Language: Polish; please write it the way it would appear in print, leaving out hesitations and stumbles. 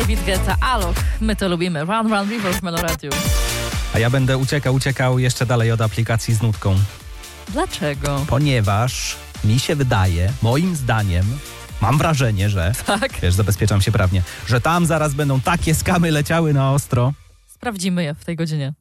David Guetta, Alok. My to lubimy. Run, Run River w Meloradiu. A ja będę uciekał jeszcze dalej od aplikacji z nutką. Dlaczego? Ponieważ mi się wydaje, moim zdaniem, mam wrażenie, że, Tak. wiesz, zabezpieczam się prawnie, że tam zaraz będą takie skamy leciały na ostro. Sprawdzimy je w tej godzinie.